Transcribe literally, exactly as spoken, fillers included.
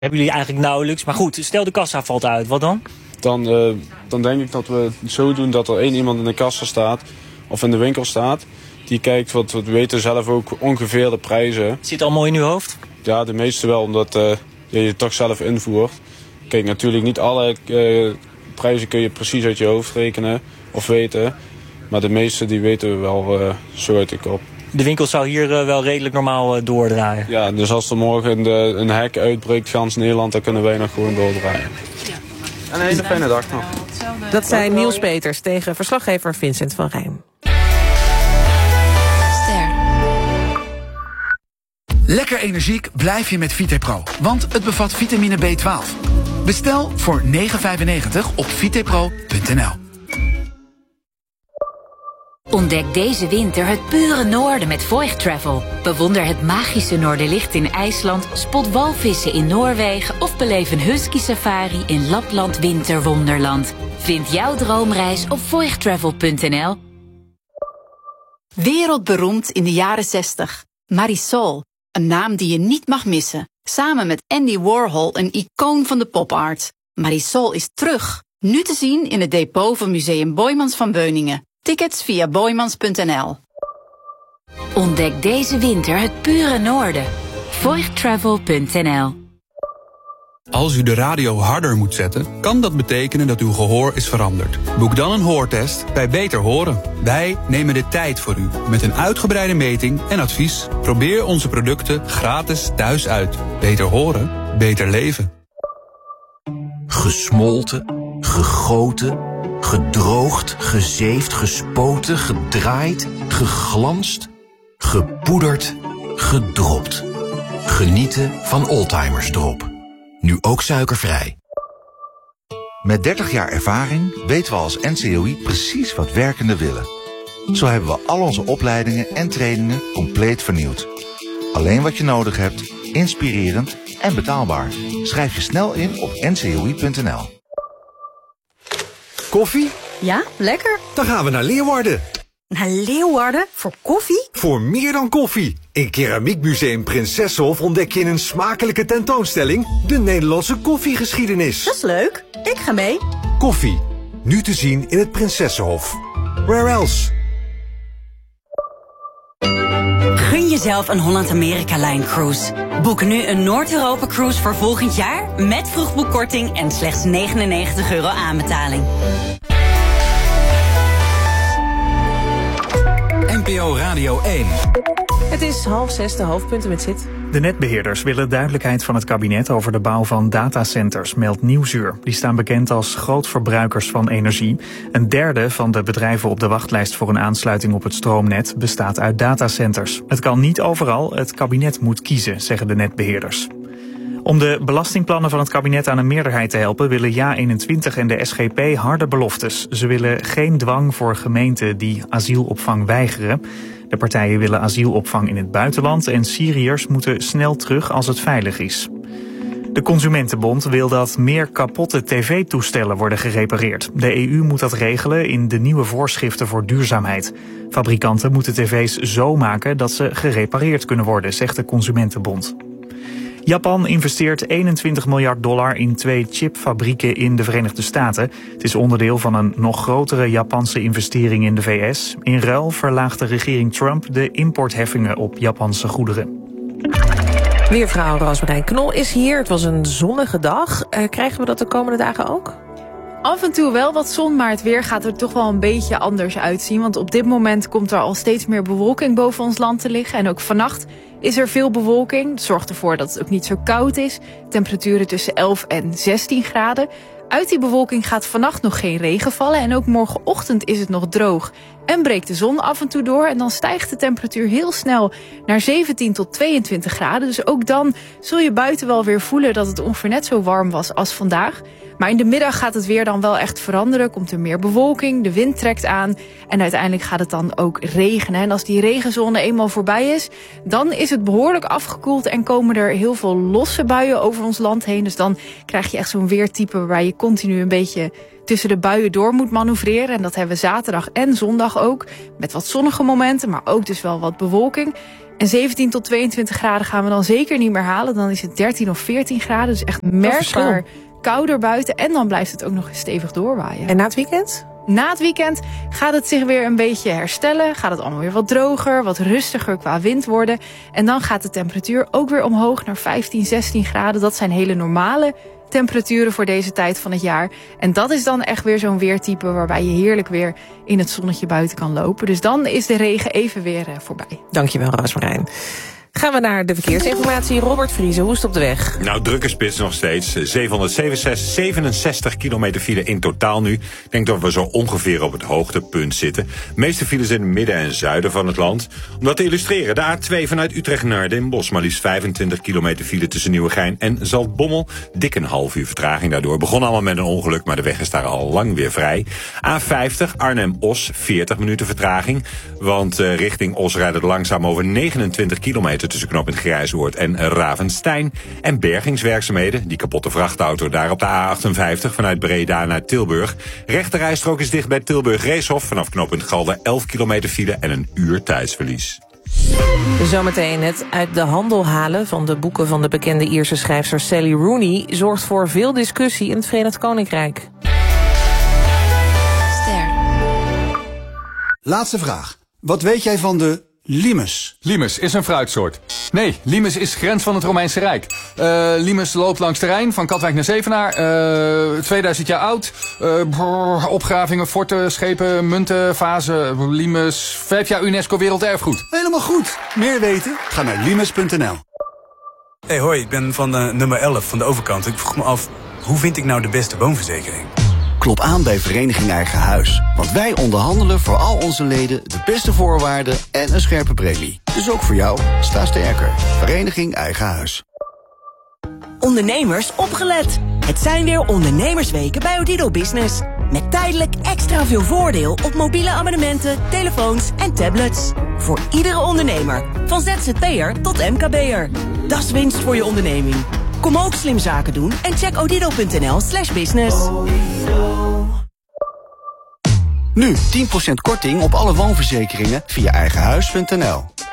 Hebben jullie eigenlijk nauwelijks. Maar goed, stel de kassa valt uit, wat dan? Dan, uh, dan denk ik dat we het zo doen dat er één iemand in de kassa staat of in de winkel staat. Die kijkt, wat we weten zelf ook ongeveer de prijzen. Zit al mooi in uw hoofd? Ja, de meeste wel, omdat uh, je je toch zelf invoert. Kijk, natuurlijk niet alle uh, prijzen kun je precies uit je hoofd rekenen of weten. Maar de meeste die weten we wel uh, zo uit de kop. De winkel zou hier uh, wel redelijk normaal uh, doordraaien? Ja, dus als er morgen de, een hek uitbreekt, gans Nederland, dan kunnen wij nog gewoon doordraaien. Ja. En een hele fijne dag nog. Dat zei Niels Peters tegen verslaggever Vincent van Rijn. Lekker energiek blijf je met VitePro, want het bevat vitamine B twaalf. Bestel voor negen vijfennegentig op vitepro punt n l. Ontdek deze winter het pure noorden met Voigt Travel. Bewonder het magische Noorderlicht in IJsland, spot walvissen in Noorwegen of beleef een husky safari in Lapland Winterwonderland. Vind jouw droomreis op voigt travel punt n l. Wereldberoemd in de jaren zestig. Marisol, een naam die je niet mag missen. Samen met Andy Warhol, een icoon van de popart. Marisol is terug. Nu te zien in het depot van Museum Boijmans van Beuningen. Tickets via boijmans punt n l. Ontdek deze winter het pure noorden. voigt travel punt n l. Als u de radio harder moet zetten, kan dat betekenen dat uw gehoor is veranderd. Boek dan een hoortest bij Beter Horen. Wij nemen de tijd voor u met een uitgebreide meting en advies. Probeer onze producten gratis thuis uit. Beter horen, beter leven. Gesmolten, gegoten, gedroogd, gezeefd, gespoten, gedraaid, geglanst, gepoederd, gedropt. Genieten van Oldtimers Drop. Nu ook suikervrij. Met dertig jaar ervaring weten we als N C O I precies wat werkenden willen. Zo hebben we al onze opleidingen en trainingen compleet vernieuwd. Alleen wat je nodig hebt, inspirerend en betaalbaar. Schrijf je snel in op n c o i punt n l. Koffie? Ja, lekker. Dan gaan we naar Leeuwarden. Naar Leeuwarden? Voor koffie? Voor meer dan koffie. In Keramiekmuseum Prinsessenhof ontdek je in een smakelijke tentoonstelling de Nederlandse koffiegeschiedenis. Dat is leuk. Ik ga mee. Koffie. Nu te zien in het Prinsessenhof. Where else? Gun jezelf een Holland-Amerika-Line cruise. Boek nu een Noord-Europa-cruise voor volgend jaar met vroegboekkorting en slechts negenennegentig euro aanbetaling. N P O Radio één. Het is half zes, de hoofdpunten met zit. De netbeheerders willen duidelijkheid van het kabinet over de bouw van datacenters, meldt Nieuwsuur. Die staan bekend als grootverbruikers van energie. Een derde van de bedrijven op de wachtlijst voor een aansluiting op het stroomnet bestaat uit datacenters. Het kan niet overal, het kabinet moet kiezen, zeggen de netbeheerders. Om de belastingplannen van het kabinet aan een meerderheid te helpen willen Ja eenentwintig en de S G P harde beloftes. Ze willen geen dwang voor gemeenten die asielopvang weigeren. De partijen willen asielopvang in het buitenland en Syriërs moeten snel terug als het veilig is. De Consumentenbond wil dat meer kapotte tv-toestellen worden gerepareerd. De E U moet dat regelen in de nieuwe voorschriften voor duurzaamheid. Fabrikanten moeten tv's zo maken dat ze gerepareerd kunnen worden, zegt de Consumentenbond. Japan investeert eenentwintig miljard dollar in twee chipfabrieken in de Verenigde Staten. Het is onderdeel van een nog grotere Japanse investering in de V S. In ruil verlaagt de regering Trump de importheffingen op Japanse goederen. Weervrouw Roosmarijn Knol is hier. Het was een zonnige dag. Uh, krijgen we dat de komende dagen ook? Af en toe wel wat zon, maar het weer gaat er toch wel een beetje anders uitzien. Want op dit moment komt er al steeds meer bewolking boven ons land te liggen. En ook vannacht is er veel bewolking. Dat zorgt ervoor dat het ook niet zo koud is. Temperaturen tussen elf en zestien graden. Uit die bewolking gaat vannacht nog geen regen vallen. En ook morgenochtend is het nog droog. En breekt de zon af en toe door. En dan stijgt de temperatuur heel snel naar zeventien tot tweeëntwintig graden. Dus ook dan zul je buiten wel weer voelen dat het ongeveer net zo warm was als vandaag. Maar in de middag gaat het weer dan wel echt veranderen. Komt er meer bewolking, de wind trekt aan. En uiteindelijk gaat het dan ook regenen. En als die regenzone eenmaal voorbij is, dan is het behoorlijk afgekoeld. En komen er heel veel losse buien over ons land heen. Dus dan krijg je echt zo'n weertype waar je continu een beetje tussen de buien door moet manoeuvreren. En dat hebben we zaterdag en zondag ook. Met wat zonnige momenten, maar ook dus wel wat bewolking. En zeventien tot tweeëntwintig graden gaan we dan zeker niet meer halen. Dan is het dertien of veertien graden. Dus echt merkbaar kouder buiten. En dan blijft het ook nog eens stevig doorwaaien. En na het weekend? Na het weekend gaat het zich weer een beetje herstellen. Gaat het allemaal weer wat droger, wat rustiger qua wind worden. En dan gaat de temperatuur ook weer omhoog naar vijftien, zestien graden. Dat zijn hele normale temperaturen voor deze tijd van het jaar. En dat is dan echt weer zo'n weertype waarbij je heerlijk weer in het zonnetje buiten kan lopen. Dus dan is de regen even weer uh, voorbij. Dankjewel, Roosmarijn. Gaan we naar de verkeersinformatie. Robert Vriese, hoe is het op de weg? Nou, drukke spits nog steeds. zevenhonderdzevenenzestig kilometer file in totaal nu. Ik denk dat we zo ongeveer op het hoogtepunt zitten. De meeste files in het midden en zuiden van het land. Om dat te illustreren, de A twee vanuit Utrecht naar Den Bosch. Maar liefst vijfentwintig kilometer file tussen Nieuwegein en Zaltbommel. Dik een half uur vertraging daardoor. Begon allemaal met een ongeluk, maar de weg is daar al lang weer vrij. A vijftig Arnhem-Os, veertig minuten vertraging. Want uh, richting Os rijdt het langzaam over negenentwintig kilometer tussen knooppunt Grijzoord en Ravenstein. En bergingswerkzaamheden, die kapotte vrachtauto daar op de A achtenvijftig vanuit Breda naar Tilburg. Rechterrijstrook is dicht bij Tilburg-Reeshof. Vanaf knooppunt Galder elf kilometer file en een uur tijdsverlies. Zometeen het uit de handel halen van de boeken van de bekende Ierse schrijfster Sally Rooney zorgt voor veel discussie in het Verenigd Koninkrijk. Ster. Laatste vraag. Wat weet jij van de limes? Limes is een fruitsoort. Nee, limes is grens van het Romeinse Rijk. Uh, limes loopt langs de Rijn, van Katwijk naar Zevenaar. Uh, tweeduizend jaar oud. Uh, brrr, opgravingen, forten, schepen, munten, vazen. Limes, vijf jaar UNESCO Werelderfgoed. Helemaal goed. Meer weten? Ga naar limes punt n l. Hey, hoi, ik ben van uh, nummer elf van de overkant. Ik vroeg me af, hoe vind ik nou de beste woonverzekering? Klop aan bij Vereniging Eigen Huis. Want wij onderhandelen voor al onze leden de beste voorwaarden en een scherpe premie. Dus ook voor jou, sta sterker. Vereniging Eigen Huis. Ondernemers, opgelet. Het zijn weer ondernemersweken bij Odido Business. Met tijdelijk extra veel voordeel op mobiele abonnementen, telefoons en tablets. Voor iedere ondernemer, van Z Z P'er tot M K B'er. Dat is winst voor je onderneming. Kom ook slim zaken doen en check odido punt n l slash business. Nu tien procent korting op alle woonverzekeringen via eigenhuis punt n l.